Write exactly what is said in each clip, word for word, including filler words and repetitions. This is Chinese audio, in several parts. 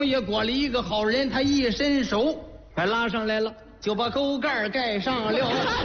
也锅里一个好人，他一伸手把拉上来了，就把沟盖盖上了。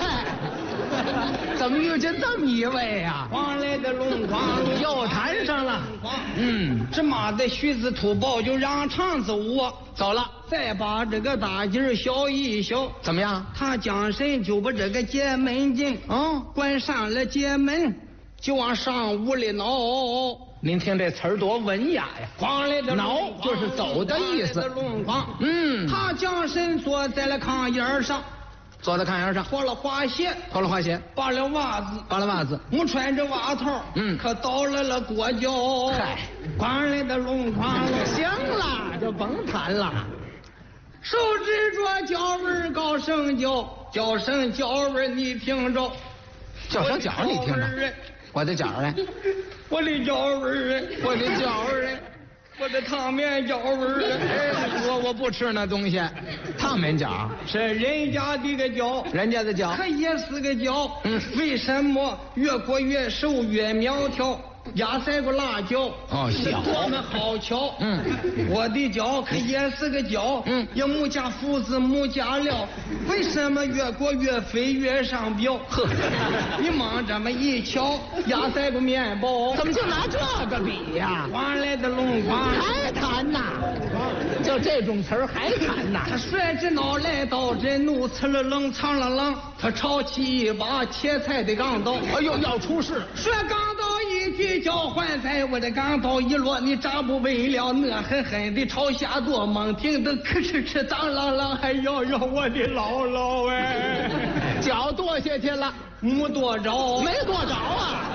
怎么遇见这么一位呀、啊？ 黄来的龙床又谈上了。 嗯，这妈的徐子土豹就让唱走啊， 走了。 再把这个大劲儿小一小， 怎么样？ 他将身就把这个街门进， 嗯， 关上了街门，就往上屋里挠。 您听这词儿多文雅呀！ 黄来的挠就是走的意思。 龙床， 嗯， 他将身坐在了炕沿上。 坐在炕沿上， 脱了花鞋， 脱了花鞋， 扒了袜子， 扒了袜子， 没穿着袜套， 嗯， 可倒了了裹脚， 嗨， 光来的龙床， 行了，就甭谈了。 手指着脚纹高声叫，叫声脚纹你听着， 叫声脚你听着，我的脚嘞， 我的脚纹， 我的脚纹。 我的烫面饺味儿， 我我不吃那东西，烫面饺是人家的个饺， 人家的饺， 它也是个饺。 嗯， 为什么越过越瘦越苗条？压塞过辣椒， 哦，小， 多么好巧。 嗯， 我的脚可也是个脚， 嗯， 也没加麸子，没加料，为什么越过越肥越上膘？ 呵， 你猛这么一瞧，压塞过面包， 怎么就拿这个比呀？ 黄来的龙床还谈呐？就这种词儿还谈呐？ 他甩着脑来到这怒呲了冷藏了冷，他抄起一把切菜的钢刀， 哎呦，要出事！ 甩钢刀一举交换在我的钢刀一落，你咋不为了恶狠狠的朝下剁，猛听的吭哧哧当啷啷，还要要我的姥姥哎， 脚剁下去了， 没剁着， 没剁着啊。